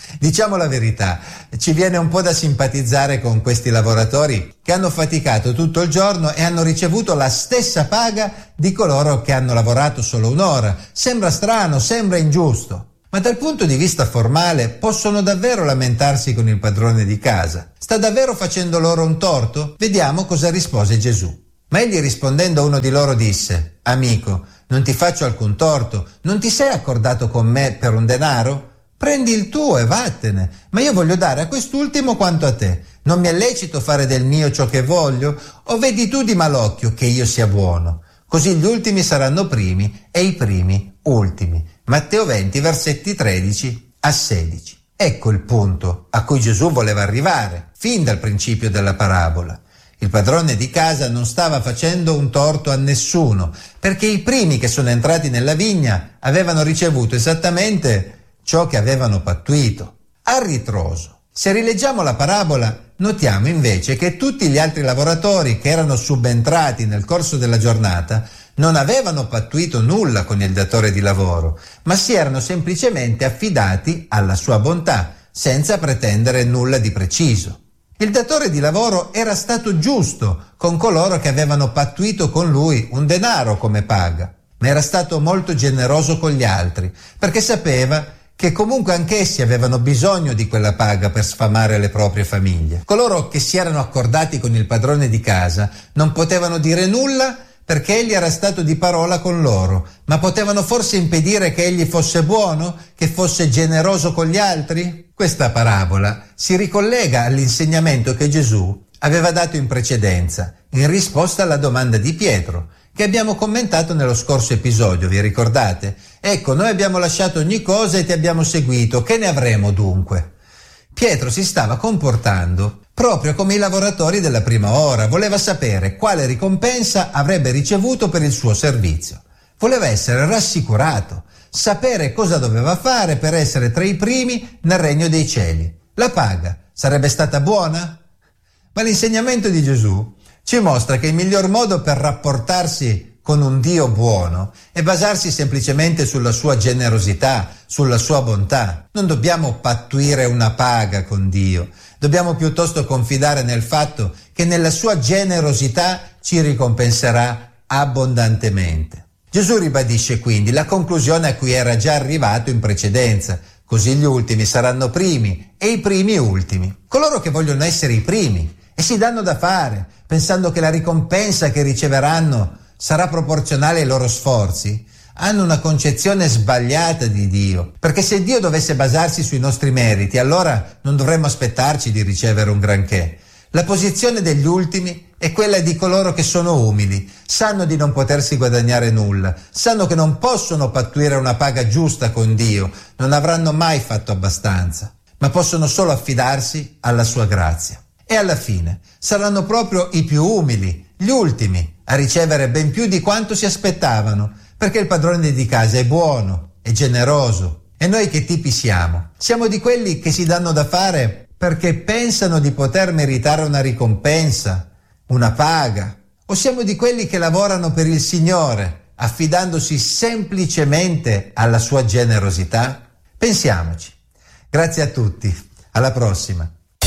Diciamo la verità, ci viene un po' da simpatizzare con questi lavoratori che hanno faticato tutto il giorno e hanno ricevuto la stessa paga di coloro che hanno lavorato solo un'ora. Sembra strano, sembra ingiusto. Ma dal punto di vista formale possono davvero lamentarsi con il padrone di casa? Sta davvero facendo loro un torto? Vediamo cosa rispose Gesù. Ma egli rispondendo a uno di loro disse: Amico, non ti faccio alcun torto, non ti sei accordato con me per un denaro? Prendi il tuo e vattene, ma io voglio dare a quest'ultimo quanto a te. Non mi è lecito fare del mio ciò che voglio? O vedi tu di malocchio che io sia buono? Così gli ultimi saranno primi e i primi ultimi. Matteo 20, versetti 13 a 16. Ecco il punto a cui Gesù voleva arrivare, fin dal principio della parabola. Il padrone di casa non stava facendo un torto a nessuno, perché i primi che sono entrati nella vigna avevano ricevuto esattamente ciò che avevano pattuito. A ritroso, se rileggiamo la parabola, notiamo invece che tutti gli altri lavoratori che erano subentrati nel corso della giornata non avevano pattuito nulla con il datore di lavoro, ma si erano semplicemente affidati alla sua bontà, senza pretendere nulla di preciso. Il datore di lavoro era stato giusto con coloro che avevano pattuito con lui un denaro come paga, ma era stato molto generoso con gli altri, perché sapeva che comunque anch'essi avevano bisogno di quella paga per sfamare le proprie famiglie. Coloro che si erano accordati con il padrone di casa non potevano dire nulla perché egli era stato di parola con loro, ma potevano forse impedire che egli fosse buono, che fosse generoso con gli altri? Questa parabola si ricollega all'insegnamento che Gesù aveva dato in precedenza, in risposta alla domanda di Pietro, che abbiamo commentato nello scorso episodio, vi ricordate? Ecco, noi abbiamo lasciato ogni cosa e ti abbiamo seguito, che ne avremo dunque? Pietro si stava comportando proprio come i lavoratori della prima ora, voleva sapere quale ricompensa avrebbe ricevuto per il suo servizio. Voleva essere rassicurato, sapere cosa doveva fare per essere tra i primi nel regno dei cieli. La paga sarebbe stata buona? Ma l'insegnamento di Gesù ci mostra che il miglior modo per rapportarsi con un Dio buono è basarsi semplicemente sulla sua generosità, sulla sua bontà. Non dobbiamo pattuire una paga con Dio, dobbiamo piuttosto confidare nel fatto che nella sua generosità ci ricompenserà abbondantemente. Gesù ribadisce quindi la conclusione a cui era già arrivato in precedenza: così gli ultimi saranno primi e i primi ultimi. Coloro che vogliono essere i primi e si danno da fare, pensando che la ricompensa che riceveranno sarà proporzionale ai loro sforzi, hanno una concezione sbagliata di Dio, perché se Dio dovesse basarsi sui nostri meriti, allora non dovremmo aspettarci di ricevere un granché. La posizione degli ultimi è quella di coloro che sono umili, sanno di non potersi guadagnare nulla, sanno che non possono pattuire una paga giusta con Dio, non avranno mai fatto abbastanza, ma possono solo affidarsi alla sua grazia. E alla fine saranno proprio i più umili, gli ultimi, a ricevere ben più di quanto si aspettavano, perché il padrone di casa è buono, è generoso. E noi che tipi siamo? Siamo di quelli che si danno da fare perché pensano di poter meritare una ricompensa, una paga? O siamo di quelli che lavorano per il Signore, affidandosi semplicemente alla sua generosità? Pensiamoci. Grazie a tutti. Alla prossima.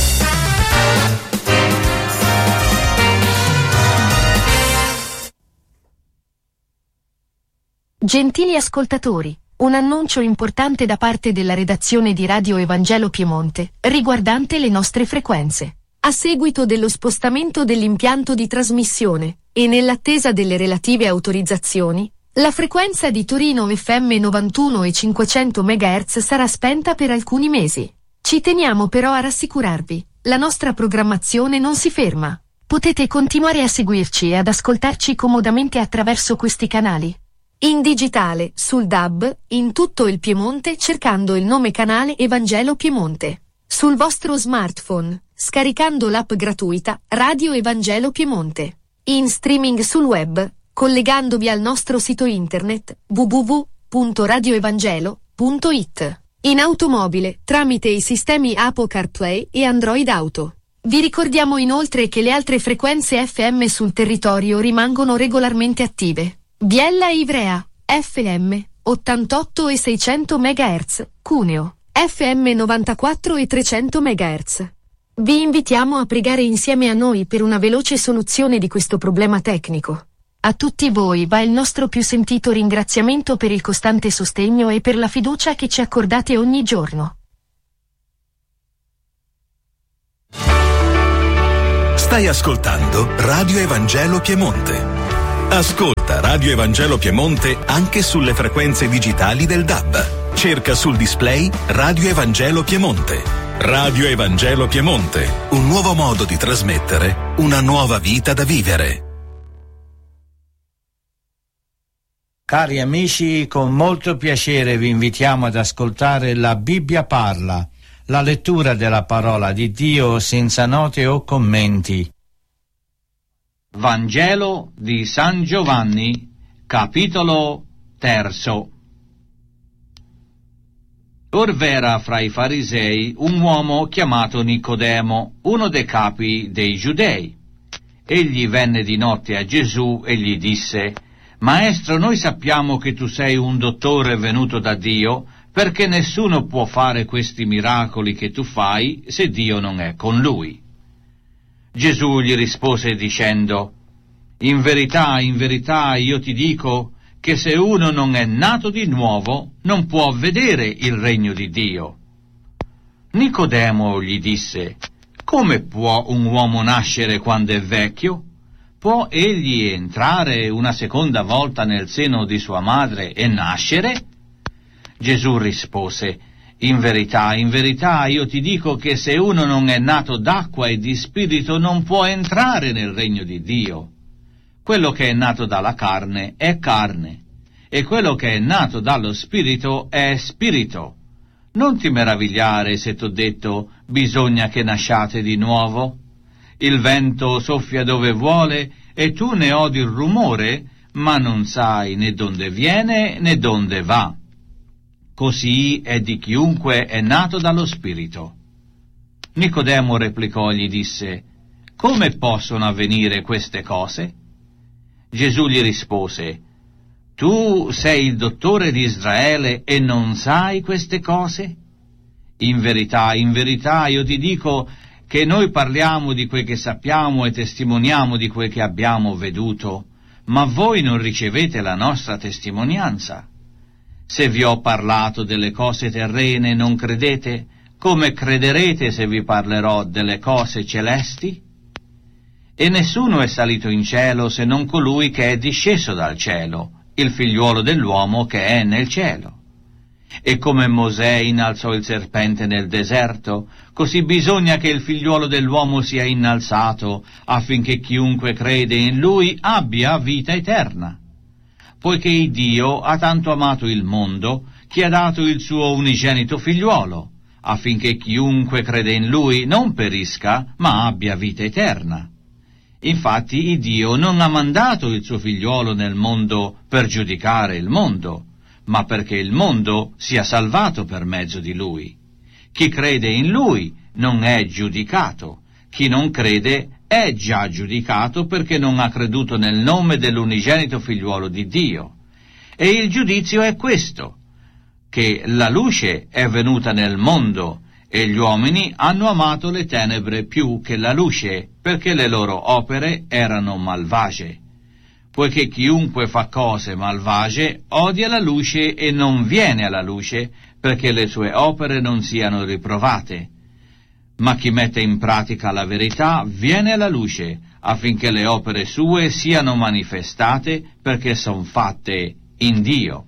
Gentili ascoltatori, un annuncio importante da parte della redazione di Radio Evangelo Piemonte, riguardante le nostre frequenze. A seguito dello spostamento dell'impianto di trasmissione, e nell'attesa delle relative autorizzazioni, la frequenza di Torino FM 91 e 500 MHz sarà spenta per alcuni mesi. Ci teniamo però a rassicurarvi, la nostra programmazione non si ferma. Potete continuare a seguirci e ad ascoltarci comodamente attraverso questi canali. In digitale, sul DAB, in tutto il Piemonte cercando il nome canale Evangelo Piemonte. Sul vostro smartphone, scaricando l'app gratuita Radio Evangelo Piemonte. In streaming sul web, collegandovi al nostro sito internet www.radioevangelo.it. In automobile, tramite i sistemi Apple CarPlay e Android Auto. Vi ricordiamo inoltre che le altre frequenze FM sul territorio rimangono regolarmente attive. Biella e Ivrea, FM, 88 e 600 MHz, Cuneo, FM 94 e 300 MHz. Vi invitiamo a pregare insieme a noi per una veloce soluzione di questo problema tecnico. A tutti voi va il nostro più sentito ringraziamento per il costante sostegno e per la fiducia che ci accordate ogni giorno. Stai ascoltando Radio Evangelo Piemonte. Ascolta Radio Evangelo Piemonte anche sulle frequenze digitali del DAB. Cerca sul display Radio Evangelo Piemonte. Radio Evangelo Piemonte, un nuovo modo di trasmettere una nuova vita da vivere. Cari amici, con molto piacere vi invitiamo ad ascoltare La Bibbia parla, la lettura della parola di Dio senza note o commenti. Vangelo di San Giovanni, capitolo 3. Or v'era fra i farisei un uomo chiamato Nicodemo, uno dei capi dei Giudei. Egli venne di notte a Gesù e gli disse: Maestro, noi sappiamo che tu sei un dottore venuto da Dio, perché nessuno può fare questi miracoli che tu fai se Dio non è con lui. Gesù gli rispose dicendo: in verità, io ti dico che se uno non è nato di nuovo non può vedere il regno di Dio. Nicodemo gli disse: come può un uomo nascere quando è vecchio? Può egli entrare una seconda volta nel seno di sua madre e nascere? Gesù rispose: in verità, io ti dico che se uno non è nato d'acqua e di spirito non può entrare nel regno di Dio. Quello che è nato dalla carne è carne, e quello che è nato dallo spirito è spirito. Non ti meravigliare se t'ho detto: bisogna che nasciate di nuovo. Il vento soffia dove vuole e tu ne odi il rumore, ma non sai né donde viene né donde va. Così è di chiunque è nato dallo spirito. Nicodemo replicò e gli disse: come possono avvenire queste cose? Gesù gli rispose: tu sei il dottore di Israele e non sai queste cose? In verità, io ti dico che noi parliamo di quel che sappiamo e testimoniamo di quel che abbiamo veduto, ma voi non ricevete la nostra testimonianza. Se vi ho parlato delle cose terrene non credete, come crederete se vi parlerò delle cose celesti? E nessuno è salito in cielo se non colui che è disceso dal cielo, il figliuolo dell'uomo che è nel cielo. E come Mosè innalzò il serpente nel deserto, così bisogna che il figliuolo dell'uomo sia innalzato, affinché chiunque crede in lui abbia vita eterna. Poiché Dio ha tanto amato il mondo, che ha dato il suo unigenito figliuolo, affinché chiunque crede in lui non perisca, ma abbia vita eterna. Infatti Dio non ha mandato il suo figliuolo nel mondo per giudicare il mondo, ma perché il mondo sia salvato per mezzo di lui. Chi crede in lui non è giudicato, chi non crede è già giudicato perché non ha creduto nel nome dell'unigenito figliuolo di Dio. E il giudizio è questo, che la luce è venuta nel mondo e gli uomini hanno amato le tenebre più che la luce, perché le loro opere erano malvagie. Poiché chiunque fa cose malvagie odia la luce e non viene alla luce, perché le sue opere non siano riprovate. Ma chi mette in pratica la verità viene alla luce, affinché le opere sue siano manifestate, perché son fatte in Dio.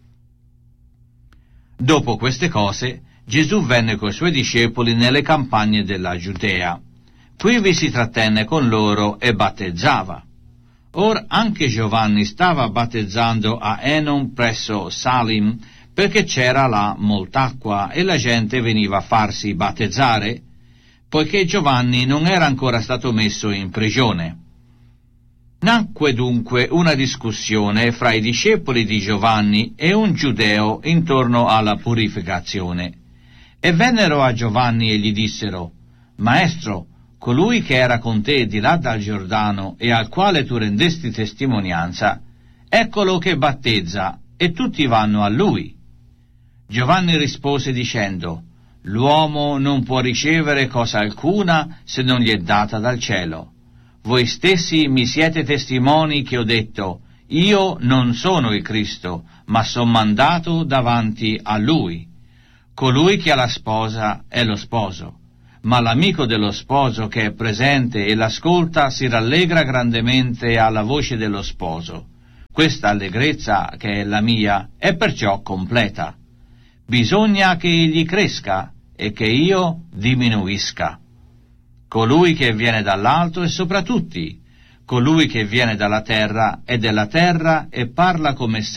Dopo queste cose, Gesù venne coi suoi discepoli nelle campagne della Giudea. Qui vi si trattenne con loro e battezzava. Or anche Giovanni stava battezzando a Enon presso Salim, perché c'era là molt'acqua e la gente veniva a farsi battezzare, poiché Giovanni non era ancora stato messo in prigione. Nacque dunque una discussione fra i discepoli di Giovanni e un giudeo intorno alla purificazione. E vennero a Giovanni e gli dissero: Maestro, colui che era con te di là dal Giordano e al quale tu rendesti testimonianza, eccolo che battezza, e tutti vanno a lui. Giovanni rispose dicendo: l'uomo non può ricevere cosa alcuna se non gli è data dal cielo. Voi stessi mi siete testimoni che ho detto: io non sono il Cristo, ma son mandato davanti a Lui. Colui che ha la sposa è lo sposo, ma l'amico dello sposo che è presente e l'ascolta si rallegra grandemente alla voce dello sposo. Questa allegrezza, che è la mia, è perciò completa. Bisogna che egli cresca e che io diminuisca. Colui che viene dall'alto è sopra tutti. Colui che viene dalla terra è della terra e parla come